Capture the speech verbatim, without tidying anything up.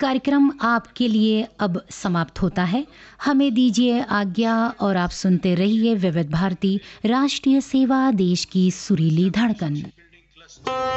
कार्यक्रम आपके लिए अब समाप्त होता है। हमें दीजिए आज्ञा और आप सुनते रहिए विविध भारती राष्ट्रीय सेवा, देश की सुरीली धड़कन।